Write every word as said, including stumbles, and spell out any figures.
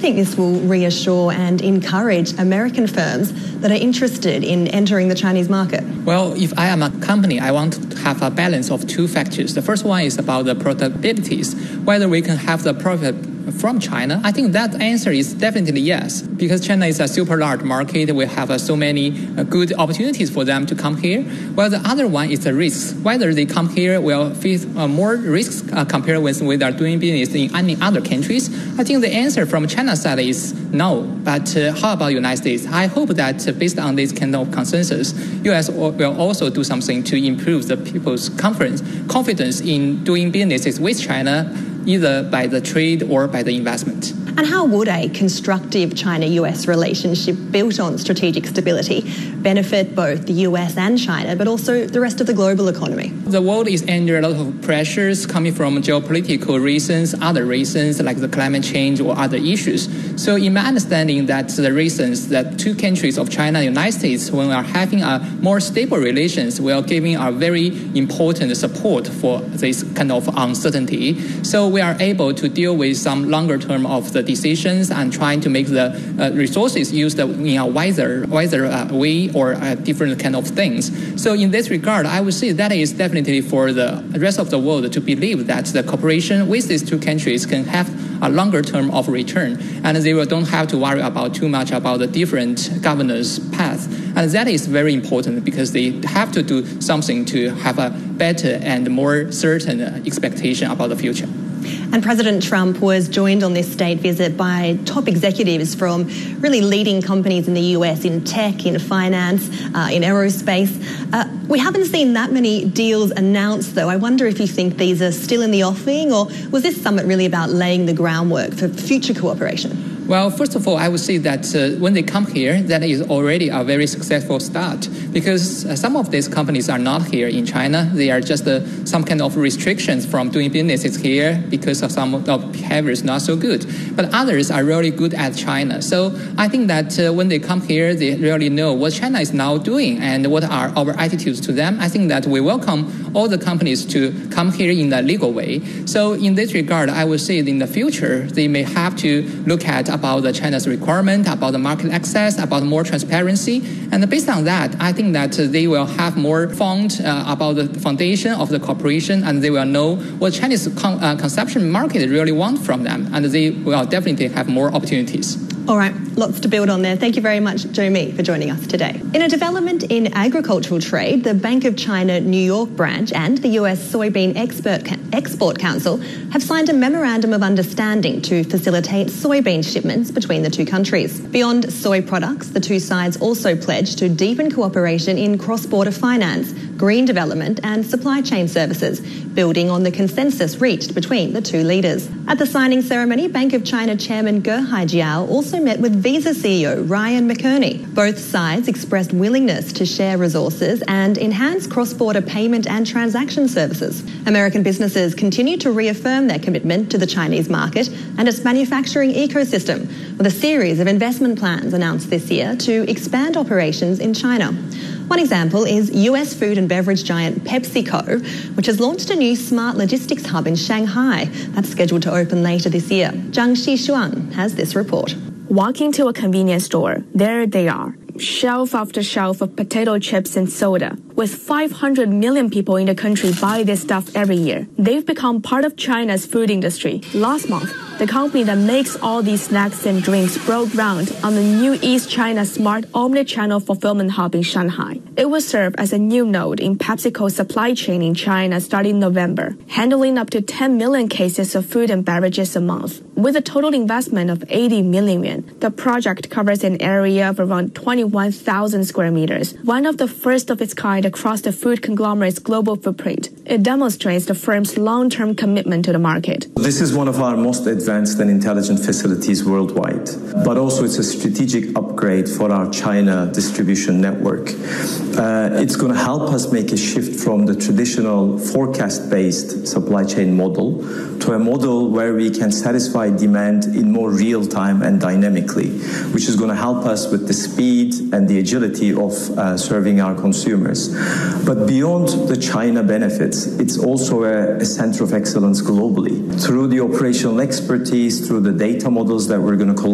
think this will reassure and encourage American firms that are interested in entering the Chinese market? Well, if I am a company, I want to have a balance of two factors. The first one is about the profitabilities, whether we can have the profit from China. I think that answer is definitely yes, because China is a super large market. We have uh, so many uh, good opportunities for them to come here. Well, the other one is the risks. Whether they come here will face uh, more risks uh, compared with when they are doing business in any other countries. I think the answer from China's side is no. But uh, how about United States? I hope that uh, based on this kind of consensus, U S will also do something to improve the people's confidence, confidence in doing businesses with China, either by the trade or by the investment. And how would a constructive China-U S relationship built on strategic stability benefit both the U S and China, but also the rest of the global economy? The world is under a lot of pressures coming from geopolitical reasons, other reasons like the climate change or other issues. So in my understanding that the reasons that two countries of China and the United States, when we are having a more stable relations, we are giving a very important support for this kind of uncertainty. So we are able to deal with some longer term of the decisions and trying to make the uh, resources used in a wiser, wiser uh, way or uh, different kind of things. So in this regard, I would say that is definitely for the rest of the world to believe that the cooperation with these two countries can have a longer term of return, and they will don't have to worry about too much about the different governance path. And that is very important because they have to do something to have a better and more certain expectation about the future. And President Trump was joined on this state visit by top executives from really leading companies in the U S in tech, in finance, uh, in aerospace. Uh, we haven't seen that many deals announced, though. I wonder if you think these are still in the offing, or was this summit really about laying the groundwork for future cooperation? Well, first of all, I would say that uh, when they come here, that is already a very successful start, because uh, some of these companies are not here in China. They are just uh, some kind of restrictions from doing businesses here because of some of the behaviors not so good. But others are really good at China. So I think that uh, when they come here, they really know what China is now doing and what are our attitudes to them. I think that we welcome all the companies to come here in a legal way. So in this regard, I would say in the future, they may have to look at about the China's requirement, about the market access, about more transparency. And based on that, I think that they will have more fund uh, about the foundation of the corporation, and they will know what Chinese con- uh, consumption market really want from them, and they will definitely have more opportunities. All right, lots to build on there. Thank you very much, Zhou Mi, for joining us today. In a development in agricultural trade, the Bank of China New York branch and the U S Soybean Expert Export Council have signed a memorandum of understanding to facilitate soybean shipments between the two countries. Beyond soy products, the two sides also pledged to deepen cooperation in cross-border finance, green development and supply chain services, building on the consensus reached between the two leaders. At the signing ceremony, Bank of China Chairman Ge Haijiao also met with Visa C E O Ryan McKerney. Both sides expressed willingness to share resources and enhance cross-border payment and transaction services. American businesses continue to reaffirm their commitment to the Chinese market and its manufacturing ecosystem, with a series of investment plans announced this year to expand operations in China. One example is U S food and beverage giant PepsiCo, which has launched a new smart logistics hub in Shanghai that's scheduled to open later this year. Zhang Xishuang has this report. Walk into a convenience store, there they are, shelf after shelf of potato chips and soda. With five hundred million people in the country buy this stuff every year, they've become part of China's food industry. Last month, the company that makes all these snacks and drinks broke ground on the new East China Smart Omnichannel Fulfillment Hub in Shanghai. It will serve as a new node in PepsiCo's supply chain in China starting November, handling up to ten million cases of food and beverages a month. With a total investment of eighty million yuan, the project covers an area of around twenty-one thousand square meters, one of the first of its kind across the food conglomerate's global footprint. It demonstrates the firm's long-term commitment to the market. This is one of our most advanced and intelligent facilities worldwide, but also it's a strategic upgrade for our China distribution network. Uh, it's going to help us make a shift from the traditional forecast-based supply chain model to a model where we can satisfy demand in more real time and dynamically, which is going to help us with the speed and the agility of uh, serving our consumers. But beyond the China benefits, it's also a, a center of excellence globally. Through the operational expertise, through the data models that we're going to collect,